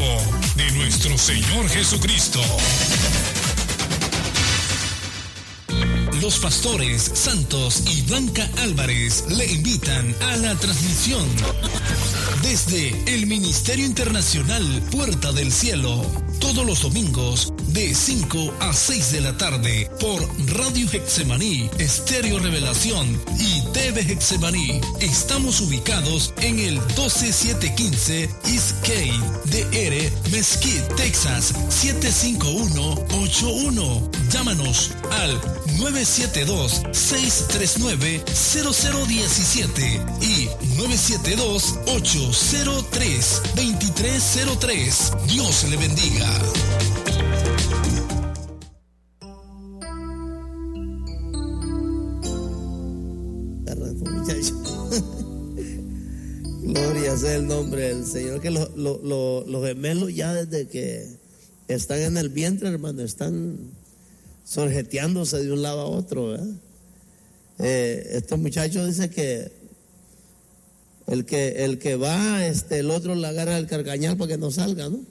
triunfo de nuestro Señor Jesucristo. Los pastores Santos y Blanca Álvarez le invitan a la transmisión desde el Ministerio Internacional Puerta del Cielo, todos los domingos de 5 a 6 de la tarde por Radio Getsemaní, Estéreo Revelación y TV Getsemaní. Estamos ubicados en el 12715 East Gate DR, Mesquite, Texas 75181. Llámanos al 972-639-0017 y 972-803-2303. Dios le bendiga. Gloria sea el nombre del Señor. Que los gemelos ya desde que están en el vientre, hermano, están sorjeteándose de un lado a otro, ¿verdad? Estos muchachos dicen que el que va, el otro le agarra el carcañal para que no salga, ¿no?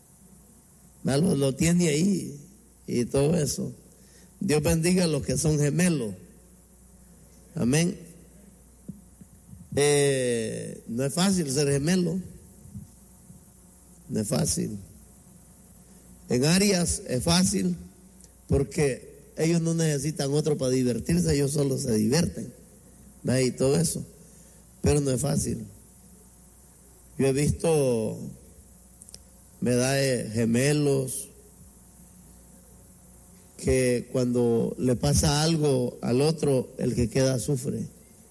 Lo tiene ahí y todo eso. Dios bendiga a los que son gemelos. Amén. No es fácil ser gemelo. No es fácil. En Arias es fácil porque ellos no necesitan otro para divertirse, ellos solo se divierten, ¿verdad? Y todo eso. Pero no es fácil. Yo he visto, ¿verdad?, gemelos que cuando le pasa algo al otro, el que queda sufre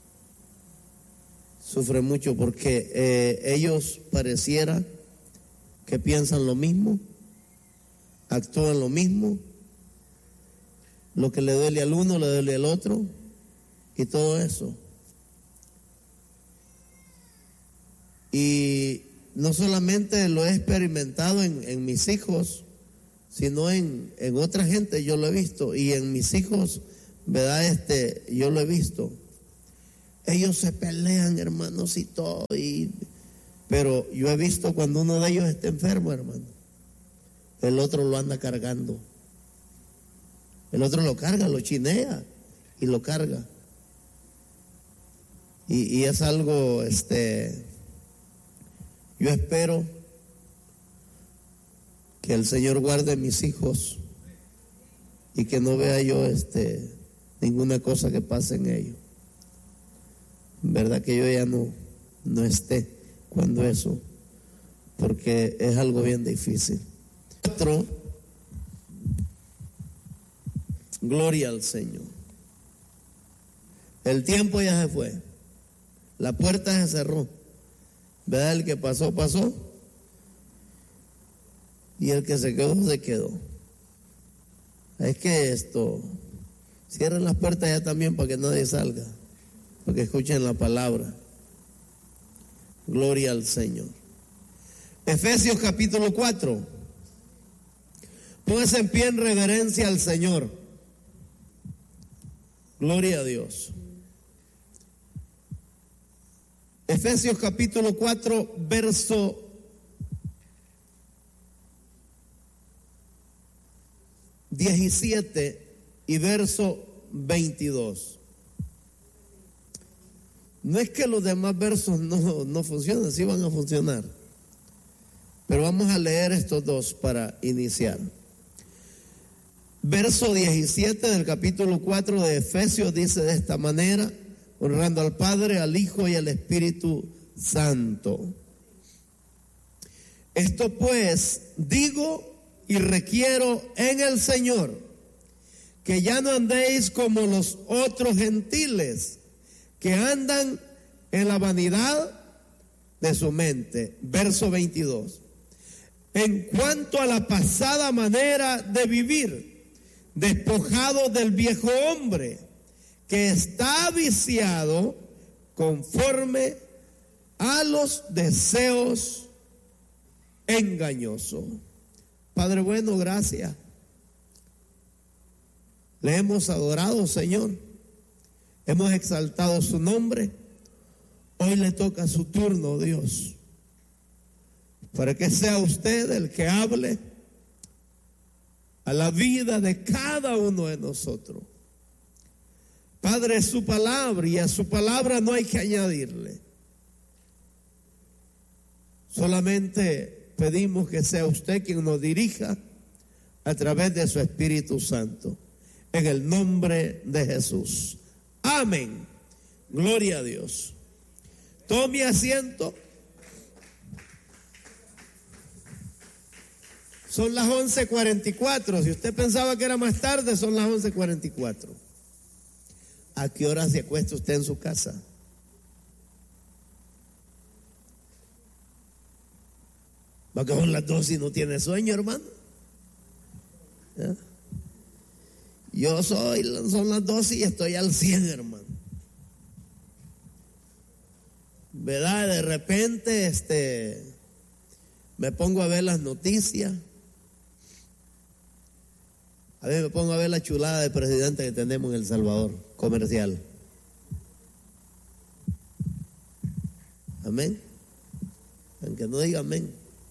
mucho porque ellos pareciera que piensan lo mismo, actúan lo mismo, lo que le duele al uno le duele al otro y todo eso. Y no solamente lo he experimentado en mis hijos, sino en otra gente yo lo he visto, y en mis hijos, ¿verdad? Yo lo he visto. Ellos se pelean, hermanos, y todo, pero yo he visto cuando uno de ellos está enfermo, hermano, el otro lo anda cargando. El otro lo carga, lo chinea y lo carga. Y es algo, yo espero que el Señor guarde a mis hijos y que no vea yo ninguna cosa que pase en ellos. Verdad que yo ya no esté cuando eso, porque es algo bien difícil. 4, gloria al Señor. El tiempo ya se fue, la puerta se cerró, ¿verdad? El que pasó, pasó, y el que se quedó, se quedó. Es que cierren las puertas ya también para que nadie salga, para que escuchen la palabra. Gloria al Señor. Efesios capítulo 4. Póngase en pie en reverencia al Señor. Gloria a Dios. Efesios capítulo 4, verso 17 y verso 22. No es que los demás versos no funcionan, sí van a funcionar, pero vamos a leer estos dos para iniciar. Verso 17 del capítulo 4 de Efesios dice de esta manera: honrando al Padre, al Hijo y al Espíritu Santo. Esto pues digo y requiero en el Señor, que ya no andéis como los otros gentiles, que andan en la vanidad de su mente. Verso 22. En cuanto a la pasada manera de vivir, despojados del viejo hombre, que está viciado conforme a los deseos engañosos. Padre bueno, gracias. Le hemos adorado, Señor. Hemos exaltado su nombre. Hoy le toca su turno, Dios. para que sea usted el que hable a la vida de cada uno de nosotros. Padre, es su palabra, y a su palabra no hay que añadirle. Solamente pedimos que sea usted quien nos dirija a través de su Espíritu Santo, en el nombre de Jesús. Amén. Gloria a Dios. Tome asiento. Son las 11:44. Si usted pensaba que era más tarde, son las 11:44. ¿A qué hora se acuesta usted en su casa? ¿Va que son las 12 y no tiene sueño, hermano? ¿Ya? Son las 12 y estoy al 100, hermano. ¿Verdad? De repente, me pongo a ver las noticias. A ver, me pongo a ver la chulada de presidente que tenemos en El Salvador, comercial. Amén. Aunque no diga amén.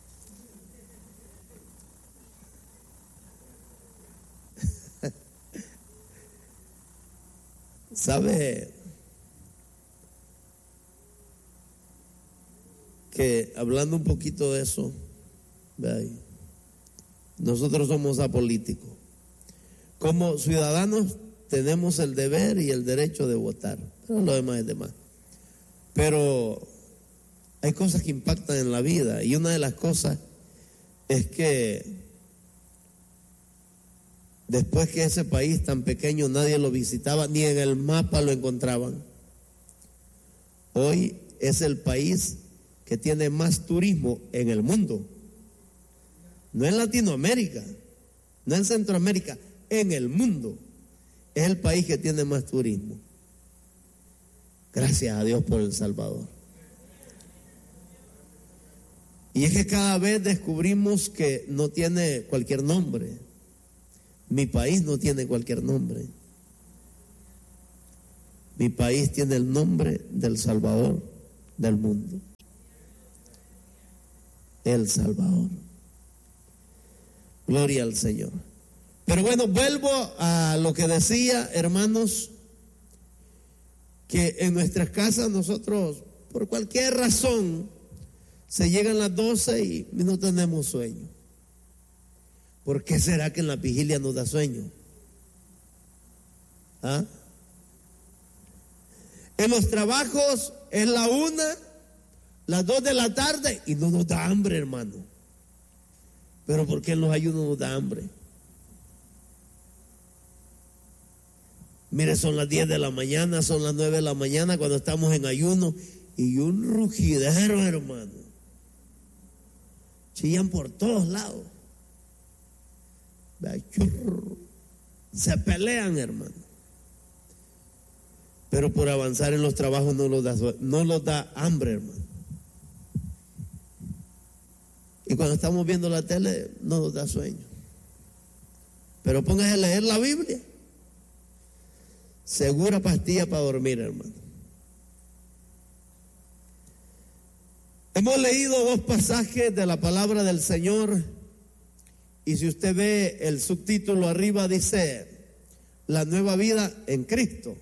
¿Sabe que hablando un poquito de eso, nosotros somos apolíticos? Como ciudadanos tenemos el deber y el derecho de votar, pero lo demás es demás. Pero hay cosas que impactan en la vida, y una de las cosas es que después que ese país tan pequeño nadie lo visitaba, ni en el mapa lo encontraban, hoy es el país que tiene más turismo en el mundo. No en Latinoamérica, no en Centroamérica, en el mundo. Es el país que tiene más turismo. Gracias a Dios por El Salvador. Y es que cada vez descubrimos que no tiene cualquier nombre. Mi país no tiene cualquier nombre. Mi país tiene el nombre del Salvador del mundo. El Salvador. Gloria al Señor. Pero bueno, vuelvo a lo que decía, hermanos, que en nuestras casas nosotros, por cualquier razón, se llegan las 12 y no tenemos sueño. ¿Por qué será que en la vigilia nos da sueño? ¿Ah? En los trabajos es la 1, las 2 de la tarde y no nos da hambre, hermano. Pero ¿por qué en los ayunos nos da hambre? Mire, son las 10 de la mañana, son las 9 de la mañana cuando estamos en ayuno, y un rugidero, hermano. Chillan por todos lados. Se pelean, hermano. Pero por avanzar en los trabajos no los da hambre, hermano. Y cuando estamos viendo la tele no nos da sueño. Pero póngase a leer la Biblia. Segura pastilla para dormir, hermano. Hemos leído 2 pasajes de la palabra del Señor, y si usted ve el subtítulo arriba dice la nueva vida en Cristo.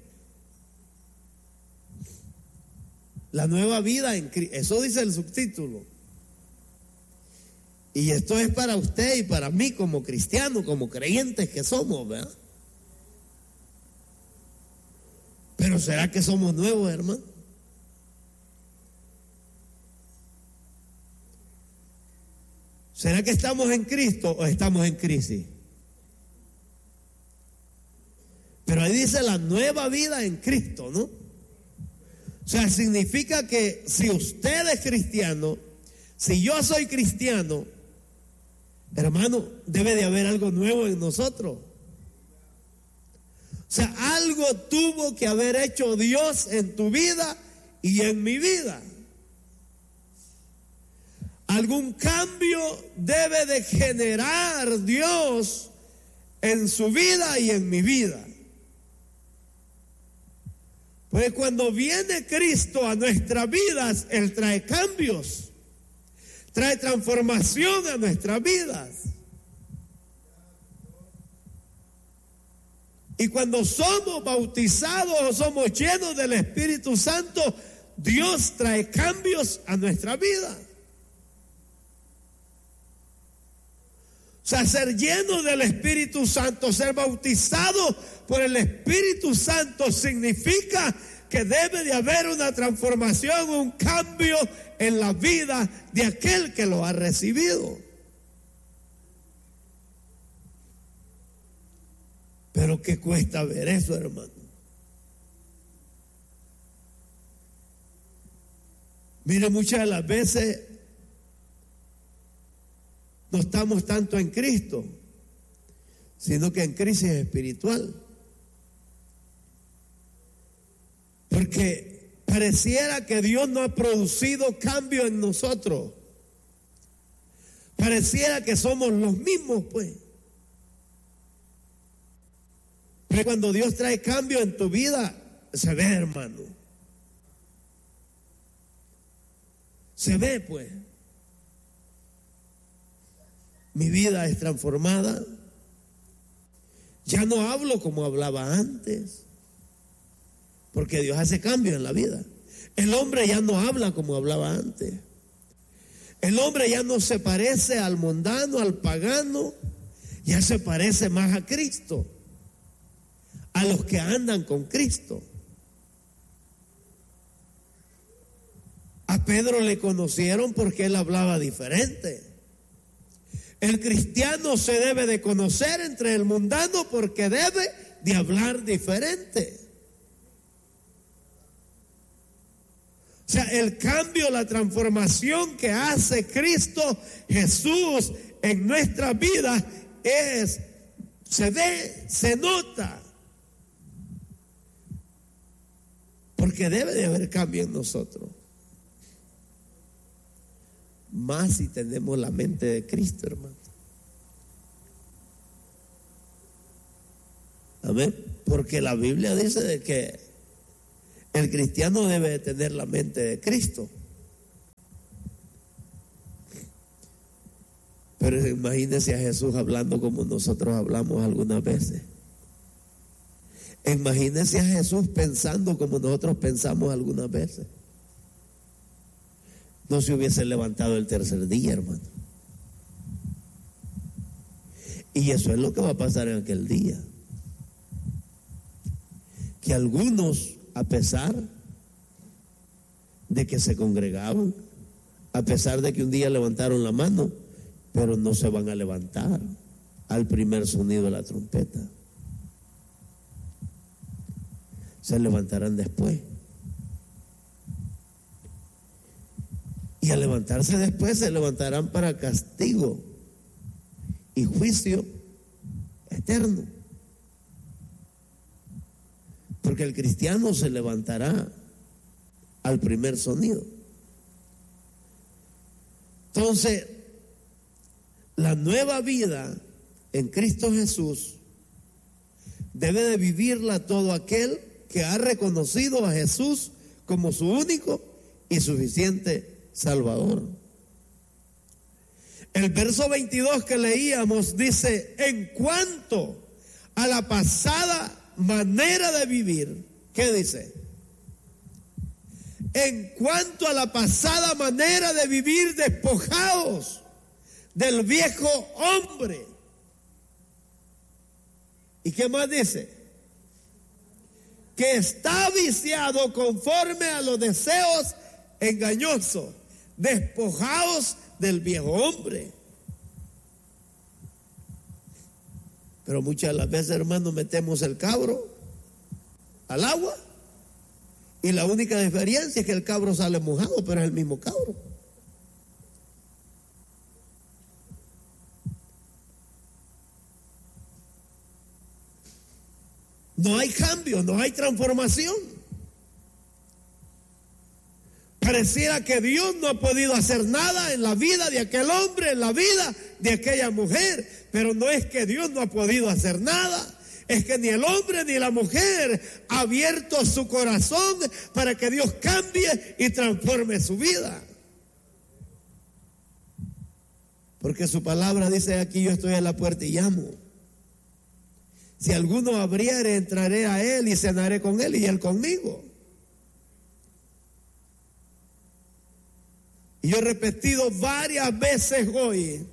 La nueva vida en Cristo, eso dice el subtítulo. Y esto es para usted y para mí como cristianos, como creyentes que somos, ¿verdad? Pero ¿será que somos nuevos, hermano? ¿Será que estamos en Cristo o estamos en crisis? Pero ahí dice la nueva vida en Cristo, ¿no? O sea, significa que si usted es cristiano, si yo soy cristiano, hermano, debe de haber algo nuevo en nosotros. O sea, algo tuvo que haber hecho Dios en tu vida y en mi vida. Algún cambio debe de generar Dios en su vida y en mi vida. Pues cuando viene Cristo a nuestras vidas, Él trae cambios, trae transformación a nuestras vidas. Y cuando somos bautizados o somos llenos del Espíritu Santo, Dios trae cambios a nuestra vida. O sea, ser lleno del Espíritu Santo, ser bautizado por el Espíritu Santo significa que debe de haber una transformación, un cambio en la vida de aquel que lo ha recibido. Pero ¿qué cuesta ver eso, hermano? Mire, muchas de las veces no estamos tanto en Cristo, sino que en crisis espiritual. Porque pareciera que Dios no ha producido cambio en nosotros. Pareciera que somos los mismos, pues. Pero cuando Dios trae cambio en tu vida, se ve, hermano. Se ve, pues. Mi vida es transformada. Ya no hablo como hablaba antes, porque Dios hace cambio en la vida. El hombre ya no habla como hablaba antes. El hombre ya no se parece al mundano, al pagano, ya se parece más a Cristo, a los que andan con Cristo. A Pedro le conocieron porque él hablaba diferente. El cristiano se debe de conocer entre el mundano porque debe de hablar diferente. O sea, el cambio, la transformación que hace Cristo Jesús en nuestras vidas se ve, se nota. Porque debe de haber cambio en nosotros. Más si tenemos la mente de Cristo, hermano. Amén. Porque la Biblia dice de que el cristiano debe de tener la mente de Cristo. Pero imagínense a Jesús hablando como nosotros hablamos algunas veces. Imagínense a Jesús pensando como nosotros pensamos algunas veces. No se hubiese levantado el tercer día, hermano. Y eso es lo que va a pasar en aquel día. Que algunos, a pesar de que se congregaban, a pesar de que un día levantaron la mano, pero no se van a levantar al primer sonido de la trompeta. Se levantarán después. Y al levantarse después se levantarán para castigo y juicio eterno. Porque el cristiano se levantará al primer sonido. Entonces, la nueva vida en Cristo Jesús debe de vivirla todo aquel que ha reconocido a Jesús como su único y suficiente Salvador. El verso 22 que leíamos dice: en cuanto a la pasada manera de vivir, ¿qué dice? En cuanto a la pasada manera de vivir, despojaos del viejo hombre. ¿Y qué más dice? Que está viciado conforme a los deseos engañosos. Despojaos del viejo hombre. Pero muchas de las veces, hermanos, metemos el cabro al agua y la única diferencia es que el cabro sale mojado, pero es el mismo cabro. No hay cambio, no hay transformación. Pareciera que Dios no ha podido hacer nada en la vida de aquel hombre, en la vida de aquella mujer. Pero no es que Dios no ha podido hacer nada, es que ni el hombre ni la mujer ha abierto su corazón para que Dios cambie y transforme su vida. Porque su palabra dice: aquí yo estoy a la puerta y llamo. Si alguno abriere, entraré a él y cenaré con él y él conmigo. Y yo he repetido varias veces hoy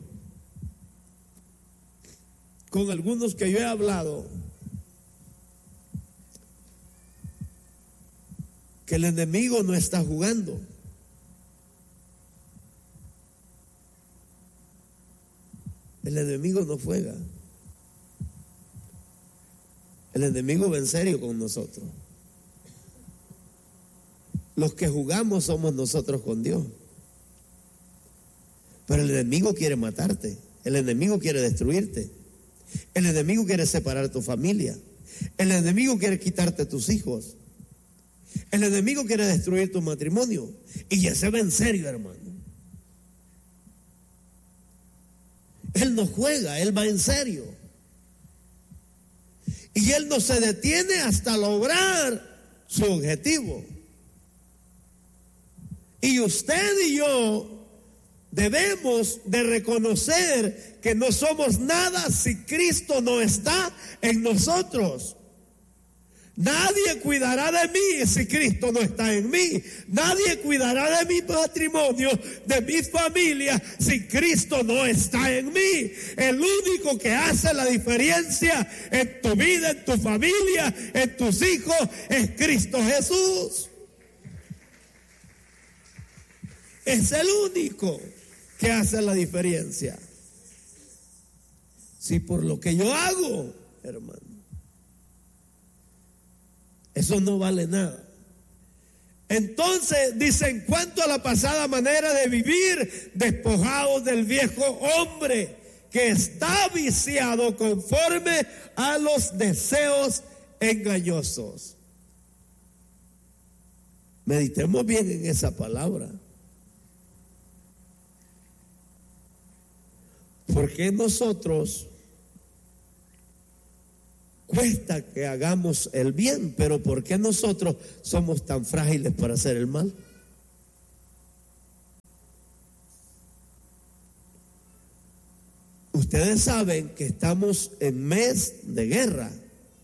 con algunos que yo he hablado que el enemigo no está jugando. El enemigo no juega. El enemigo va en serio con nosotros. Los que jugamos somos nosotros con Dios. Pero el enemigo quiere matarte. El enemigo quiere destruirte. El enemigo quiere separar tu familia. El enemigo quiere quitarte tus hijos. El enemigo quiere destruir tu matrimonio. Y ese va en serio, hermano. Él no juega, él va en serio. Y él no se detiene hasta lograr su objetivo. Y usted y yo debemos de reconocer que no somos nada si Cristo no está en nosotros. Nadie cuidará de mí si Cristo no está en mí. Nadie cuidará de mi matrimonio, de mi familia, si Cristo no está en mí. El único que hace la diferencia en tu vida, en tu familia, en tus hijos, es Cristo Jesús. Es el único que hace la diferencia. Si por lo que yo hago, hermano, eso no vale nada. Entonces dice: en cuanto a la pasada manera de vivir, despojados del viejo hombre que está viciado conforme a los deseos engañosos. Meditemos bien en esa palabra. ¿Por qué nosotros cuesta que hagamos el bien, pero por qué nosotros somos tan frágiles para hacer el mal? Ustedes saben que estamos en mes de guerra,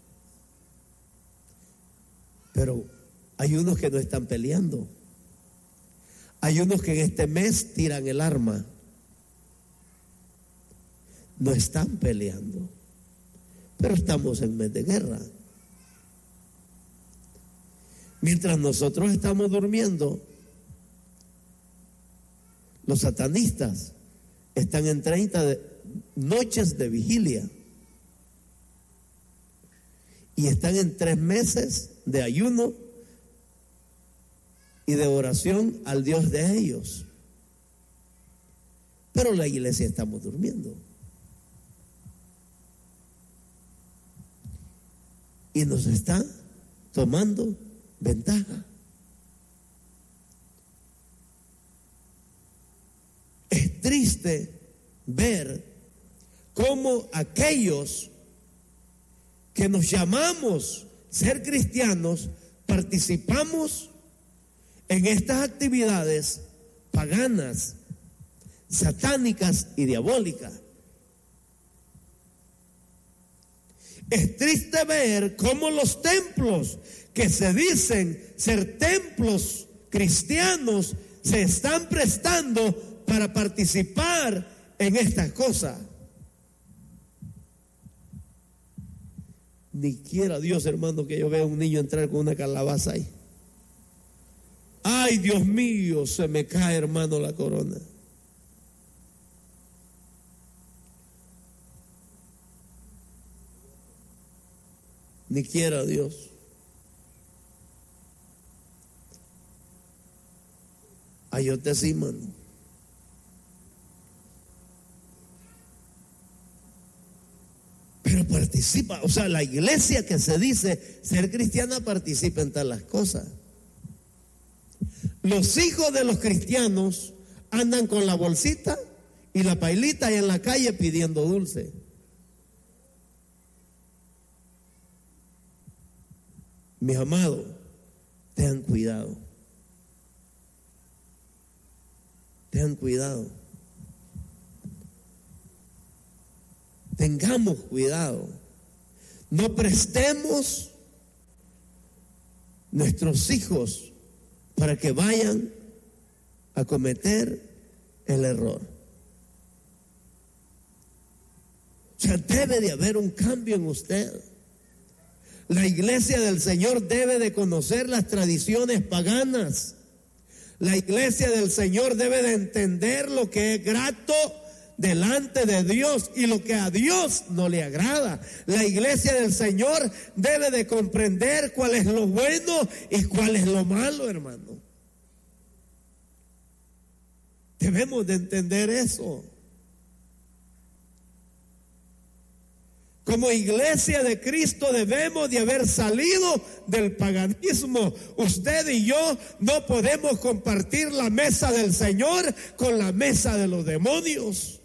pero hay unos que no están peleando. Hay unos que en este mes tiran el arma. No están peleando, pero estamos en mes de guerra. Mientras nosotros estamos durmiendo, los satanistas están en 30 noches de vigilia y están en 3 meses de ayuno y de oración al Dios de ellos. Pero la iglesia estamos durmiendo. Y nos está tomando ventaja. Es triste ver cómo aquellos que nos llamamos ser cristianos participamos en estas actividades paganas, satánicas y diabólicas. Es triste ver cómo los templos que se dicen ser templos cristianos se están prestando para participar en estas cosas. Ni quiera Dios, hermano, que yo vea a un niño entrar con una calabaza ahí. Ay, Dios mío, se me cae, hermano, la corona. Ni quiera Dios. Ayote sí, mano. Pero participa, o sea, la iglesia que se dice ser cristiana participa en todas las cosas. Los hijos de los cristianos andan con la bolsita y la pailita y en la calle pidiendo dulce. Mis amados, tengan cuidado. Tengan cuidado. tengamos cuidado. No prestemos nuestros hijos para que vayan a cometer el error. O sea, debe de haber un cambio en usted. La iglesia del Señor debe de conocer las tradiciones paganas. La iglesia del Señor debe de entender lo que es grato delante de Dios y lo que a Dios no le agrada. La iglesia del Señor debe de comprender cuál es lo bueno y cuál es lo malo, hermano. Debemos de entender eso. Como iglesia de Cristo debemos de haber salido del paganismo. Usted y yo no podemos compartir la mesa del Señor con la mesa de los demonios.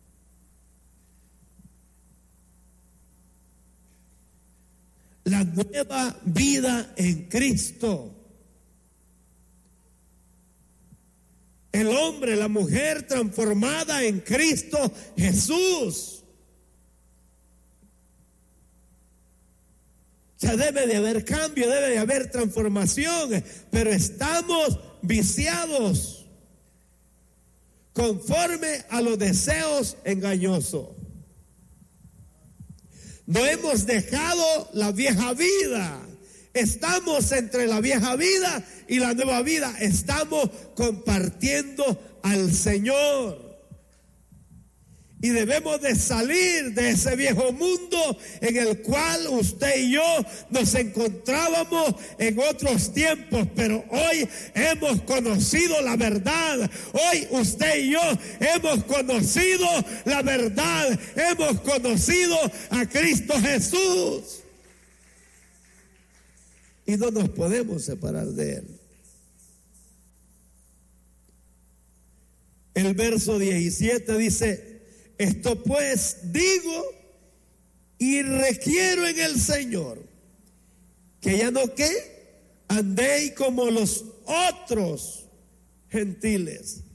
La nueva vida en Cristo. El hombre, la mujer transformada en Cristo Jesús. O sea, debe de haber cambio, debe de haber transformación, pero estamos viciados conforme a los deseos engañosos. No hemos dejado la vieja vida. Estamos entre la vieja vida y la nueva vida. Estamos compartiendo al Señor. Y debemos de salir de ese viejo mundo en el cual usted y yo nos encontrábamos en otros tiempos, pero hoy hemos conocido la verdad. Hoy usted y yo hemos conocido la verdad, hemos conocido a Cristo Jesús. Y no nos podemos separar de Él. El verso 17 dice: esto pues digo y requiero en el Señor, que ya no andéis como los otros gentiles.